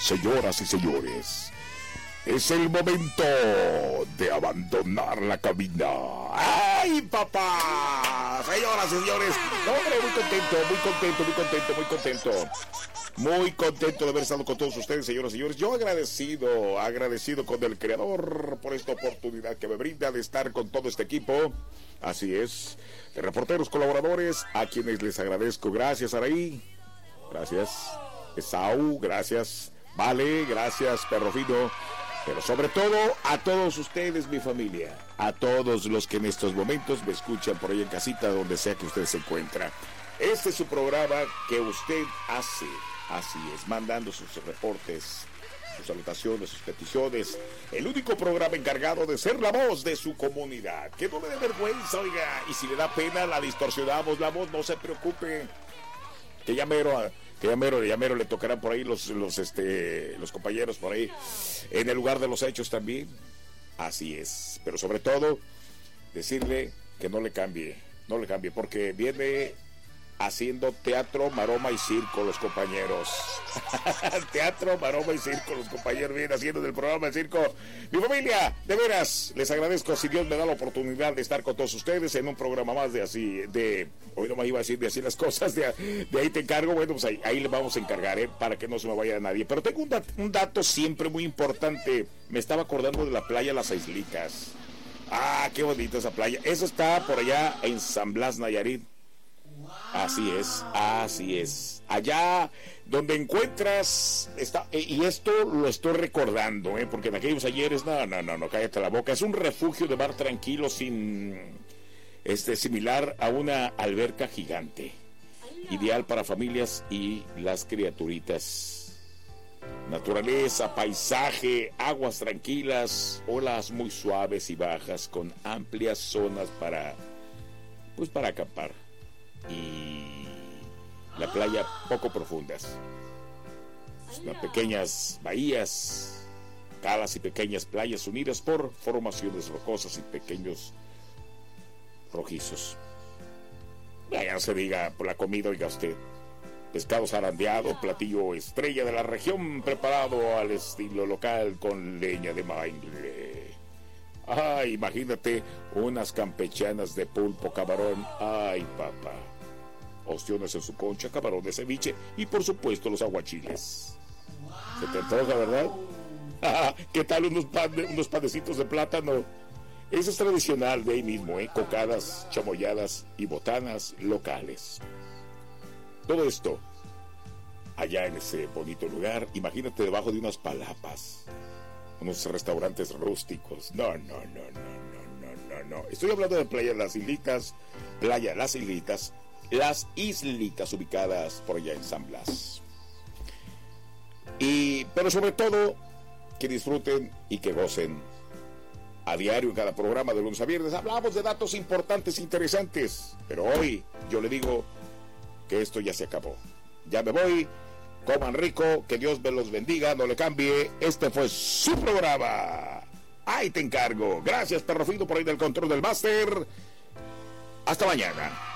Señoras y señores, es el momento de abandonar la cabina. ¡Ay, papá! Señoras y señores, hombre, muy contento de haber estado con todos ustedes, señoras y señores. Yo agradecido con el Creador por esta oportunidad que me brinda de estar con todo este equipo. Así es, de reporteros, colaboradores, a quienes les agradezco. Gracias, Araí. Gracias, Esaú. Gracias, Vale. Gracias, Perro Fino. Pero sobre todo, a todos ustedes, mi familia, a todos los que en estos momentos me escuchan por ahí en casita, donde sea que usted se encuentra. Este es su programa que usted hace, así es, mandando sus reportes, sus salutaciones, sus peticiones. El único programa encargado de ser la voz de su comunidad. Que no le dé vergüenza, oiga, y si le da pena, la distorsionamos la voz, no se preocupe. Que ya mero le tocarán por ahí los compañeros por ahí en el lugar de los hechos también. Así es, pero sobre todo decirle que no le cambie, porque viene haciendo teatro, maroma y circo los compañeros. Teatro, maroma y circo los compañeros vienen haciendo del programa de circo. Mi familia, de veras, les agradezco si Dios me da la oportunidad de estar con todos ustedes en un programa más hoy no me iba a decir de así las cosas, de ahí te encargo. Bueno, pues ahí le vamos a encargar, para que no se me vaya nadie. Pero tengo un dato siempre muy importante. Me estaba acordando de la playa Las Islitas. Ah, qué bonita esa playa. Eso está por allá en San Blas, Nayarit. Así es. Allá donde encuentras y esto lo estoy recordando, porque en aquellos ayeres, no, cállate la boca. Es un refugio de mar tranquilo similar a una alberca gigante, ideal para familias y las criaturitas. Naturaleza, paisaje, aguas tranquilas, olas muy suaves y bajas con amplias zonas para acampar. Y la playa poco profundas, pequeñas bahías, calas y pequeñas playas unidas por formaciones rocosas y pequeños rojizos. Ya no se diga por la comida, oiga usted, pescado zarandeado, platillo estrella de la región, preparado al estilo local con leña de mangle. Ay, imagínate unas campechanas de pulpo, camarón. Ay, papá. Ostiones en su concha, camarón de ceviche y por supuesto los aguachiles. Se te antoja, ¿verdad? ¿Qué tal unos panecitos de plátano? Eso es tradicional de ahí mismo, cocadas, chamoyadas y botanas locales. Todo esto allá en ese bonito lugar. Imagínate debajo de unas palapas, unos restaurantes rústicos. No. Estoy hablando de Playa Las Islitas, Las Islitas ubicadas por allá en San Blas. Pero sobre todo, que disfruten y que gocen. A diario en cada programa de lunes a viernes hablamos de datos importantes e interesantes. Pero hoy yo le digo que esto ya se acabó. Ya me voy. Coman rico, que Dios me los bendiga, no le cambie. Este fue su programa. Ahí te encargo. Gracias, Perro Fino, por ahí del control del máster. Hasta mañana.